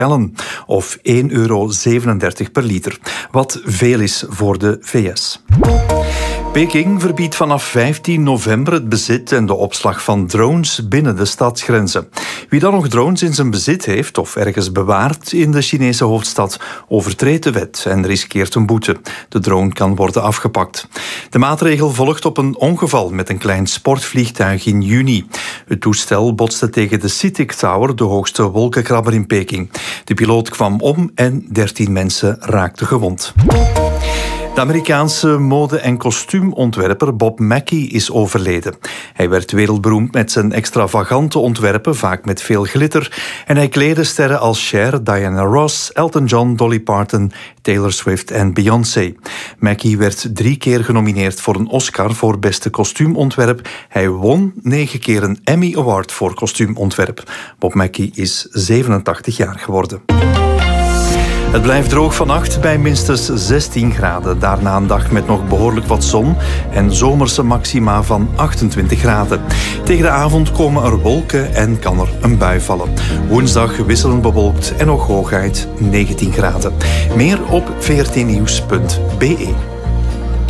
gallon, of €1,37 per liter, wat veel is voor de VS. Peking verbiedt vanaf 15 november het bezit en de opslag van drones binnen de stadsgrenzen. Wie dan nog drones in zijn bezit heeft of ergens bewaart in de Chinese hoofdstad, overtreedt de wet en riskeert een boete. De drone kan worden afgepakt. De maatregel volgt op een ongeval met een klein sportvliegtuig in juni. Het toestel botste tegen de CITIC Tower, de hoogste wolkenkrabber in Peking. De piloot kwam om en 13 mensen raakten gewond. De Amerikaanse mode- en kostuumontwerper Bob Mackie is overleden. Hij werd wereldberoemd met zijn extravagante ontwerpen, vaak met veel glitter. En hij kleedde sterren als Cher, Diana Ross, Elton John, Dolly Parton, Taylor Swift en Beyoncé. Mackie werd 3 keer genomineerd voor een Oscar voor beste kostuumontwerp. Hij won 9 keer een Emmy Award voor kostuumontwerp. Bob Mackie is 87 jaar geworden. Het blijft droog vannacht bij minstens 16 graden. Daarna een dag met nog behoorlijk wat zon en zomerse maxima van 28 graden. Tegen de avond komen er wolken en kan er een bui vallen. Woensdag wisselend bewolkt en nog hooguit 19 graden. Meer op vrtnieuws.be.